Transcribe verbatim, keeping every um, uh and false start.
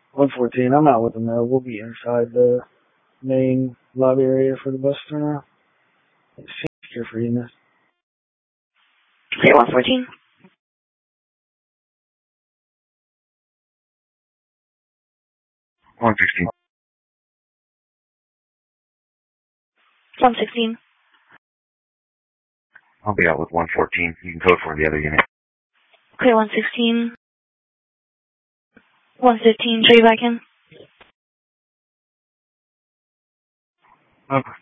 one fourteen, I'm out with them now. We'll be inside the main lobby area for the bus terminal. It's secure for you, miss. Clear one fourteen. one sixteen. one sixteen. I'll be out with one fourteen. You can code for the other unit. Clear one sixteen. one fifteen, show you back in. Okay.